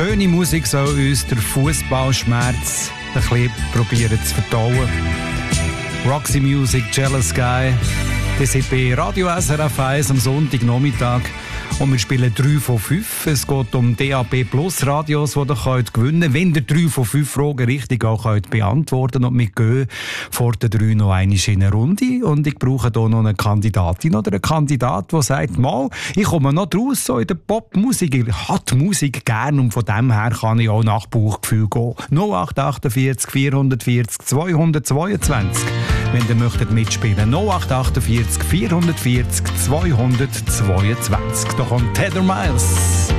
Schöne Musik soll uns der Fußballschmerz ein bisschen probieren zu verdauen. Roxy Music, Jealous Guy. Das sind bei Radio SRF 1 am Sonntagnachmittag. Und wir spielen 3 von 5. Es geht um DAB Plus Radios, die ihr gewinnen könnt. Wenn ihr 3 von 5 Fragen richtig auch beantworten könnt. Und wir gehen vor den 3 noch einmal in eine Runde. Und ich brauche hier noch eine Kandidatin oder einen Kandidat, der sagt, mal, ich komme noch draus so in der Popmusik. Ich habe die Musik gern und von dem her kann ich auch nach Bauchgefühl gehen. 0848 440 222. Wenn ihr möchtet mitspielen. 0848 440 222. Da kommt Heather Miles.